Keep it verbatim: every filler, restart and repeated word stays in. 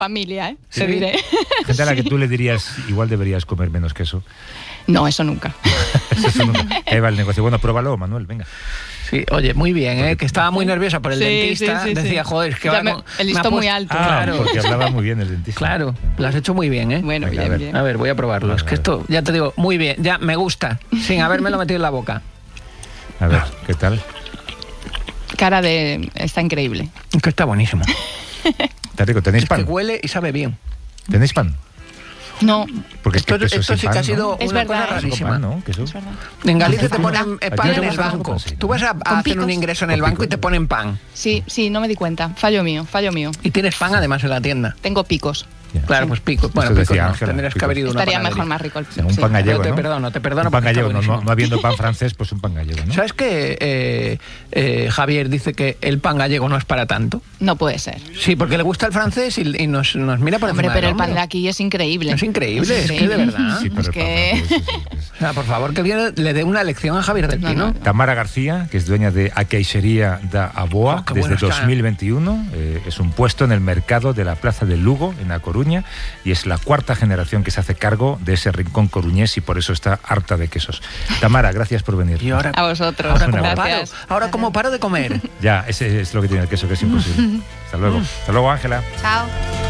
familia, ¿eh? Sí. Te diré. Gente a la que tú le dirías, igual deberías comer menos queso. No, eso nunca. Eso nunca. Ahí va el negocio. Bueno, pruébalo, Manuel, venga. Sí, oye, muy bien, ¿eh? Que estaba muy nerviosa por el Sí, dentista. sí, sí, Decía, sí. joder, es que Ya ahora me- con- el me listón ha muy puesto- alto. Ah, Claro, porque hablaba muy bien el dentista. claro, lo has hecho muy bien, ¿eh? Bueno, Venga, a bien, ver. bien. A ver, voy a probarlo. Vale, Es que vale. esto, ya te digo, muy bien, ya me gusta, sin habérmelo metido en la boca. A ver, ¿qué tal? Cara de... Está increíble. Es que está buenísimo. Está rico. ¿Tenéis Es que pan? huele y sabe bien. ¿Tenéis pan? No, Porque es que Esto, queso esto sin sí pan, que ha ¿no? sido Es una verdad, cosa ¿eh? Con rarísima. pan, ¿no? Queso. es verdad. En Galicia te Con ponen pan. eh, Aquí pan no en el tenemos pan, banco. sí. Tú vas a, a hacer picos. un ingreso en Con el banco y picos. te ponen pan. Sí, sí, no me di cuenta. Fallo mío, fallo mío. Y tienes pan además en la tienda. Tengo picos. Ya. Claro, pues picos. Bueno, Eso picos decía no. Ángela, Tendrías que picos. haber ido a una Estaría panadería. mejor, más rico el O sea, un sí. pan gallego, Yo te ¿no? perdono, te perdono Un pan porque está gallego, no, no, buenísimo. no habiendo pan francés, pues un pan gallego, ¿no? ¿Sabes que eh, eh, Javier dice que el pan gallego no es para tanto? No puede ser. Sí, porque le gusta el francés y, y nos, nos mira por Hombre, encima pero del el pan de hombro. aquí es increíble. Es increíble, es que de increíble. verdad. Sí, pero Es el pan que- francés, sí, sí, sí. O sea, por favor, que alguien le dé una lección a Javier del No, Pino. no. Tamara García, que es dueña de A Queixería da Aboa Oh, qué desde bueno está. dos mil veintiuno. Eh, es un puesto en el mercado de la Plaza de Lugo, en A Coruña, y es la cuarta generación que se hace cargo de ese rincón coruñés y por eso está harta de quesos. Tamara, gracias por venir. Y ahora, A vosotros. ahora, Una como buena. paro, Gracias. ahora como paro de comer. Ya, ese es lo que tiene el queso, que es imposible. Hasta luego. Hasta luego, Ángela. Chao.